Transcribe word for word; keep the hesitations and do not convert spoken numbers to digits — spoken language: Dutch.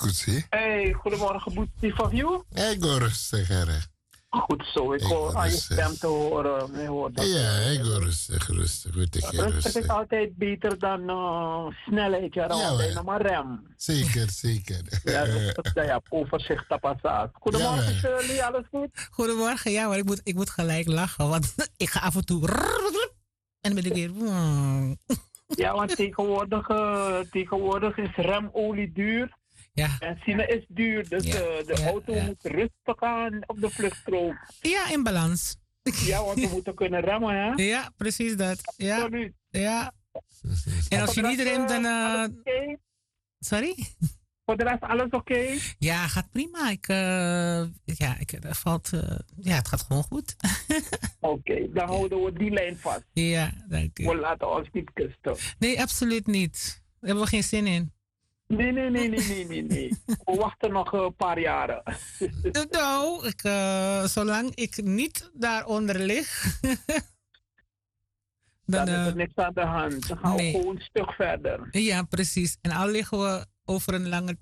goed zie. Hey, goedemorgen, Boetie van jou. Ik hoor rustig, hè. Goed zo, ik hoor aan je stem te horen. Ik hoor dat, ja, ik hoor rustig, rustig. Goed, ik rustig rustig is altijd beter dan uh, snelheid, ja, ja, dan maar rem. Zeker, zeker. Ja, dus, ja, ja, overzicht tapassaat. Goedemorgen, ja, Shirley, alles goed? Goedemorgen, ja, maar ik moet, ik moet gelijk lachen, want ik ga af en toe en dan ben ik weer... Ja, want tegenwoordig, uh, tegenwoordig is remolie duur. Ja. Benzine is duur, dus ja. uh, de ja, auto ja. moet rustig gaan op de vluchtstrook. Ja, in balans. Ja, want we moeten kunnen remmen, hè? Ja, precies dat. Ja. Absoluut. Ja. En als je niet remt, dan... Uh... Okay? Sorry? Voor de rest alles oké? Okay? Ja, gaat prima. Ik, uh, ja, ik, er valt, uh, ja, het gaat gewoon goed. Oké, okay, dan houden we die lijn vast. Ja, dank u. We laten ons niet kusten. Nee, absoluut niet. Daar hebben we geen zin in. Nee, nee, nee, nee, nee, nee, nee. We wachten nog een paar jaren. Nou, ik, uh, zolang ik niet daaronder lig... dan, dan is er niks aan de hand. Dan gaan nee. we gewoon een stuk verder. Ja, precies. En al liggen we over een lange tijd...